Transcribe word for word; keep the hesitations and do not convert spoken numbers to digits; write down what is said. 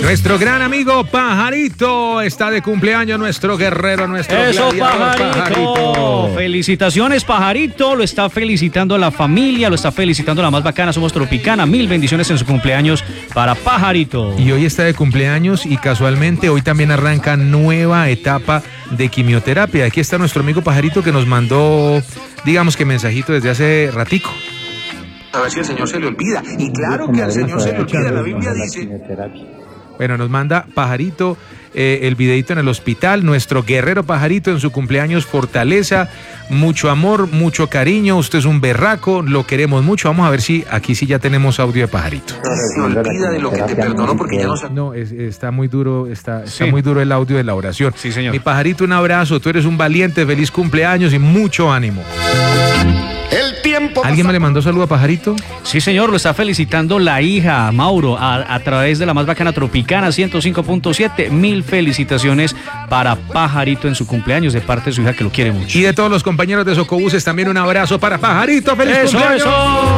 Nuestro gran amigo Pajarito está de cumpleaños, nuestro guerrero, nuestro Eso, gladiador, Pajarito. Pajarito. Felicitaciones, Pajarito. Lo está felicitando la familia, lo está felicitando la más bacana, Somos Tropicana. Mil bendiciones en su cumpleaños para Pajarito. Y hoy está de cumpleaños y casualmente hoy también arranca nueva etapa de quimioterapia. Aquí está nuestro amigo Pajarito que nos mandó, digamos que mensajito desde hace ratico. A ver si al Señor se le olvida. Y claro que al Señor se le olvida. La Biblia dice... Bueno, nos manda Pajarito eh, el videito en el hospital. Nuestro guerrero Pajarito en su cumpleaños, fortaleza, mucho amor, mucho cariño. Usted es un berraco, lo queremos mucho. Vamos a ver si aquí sí ya tenemos audio de Pajarito. Se olvida de lo que te perdonó porque ya no se... No, es, está muy duro, está, está Sí. muy duro el audio de la oración. Sí, señor. Mi Pajarito, un abrazo. Tú eres un valiente, feliz cumpleaños y mucho ánimo. El tiempo... ¿Alguien me le mandó saludo a Pajarito? Sí, señor, lo está felicitando la hija, Mauro, a, a través de la más bacana Tropicana ciento cinco punto siete. Mil felicitaciones para Pajarito en su cumpleaños de parte de su hija que lo quiere mucho. Y de todos los compañeros de Socobuses también un abrazo para Pajarito. ¡Feliz ¡Eso, cumpleaños! eso!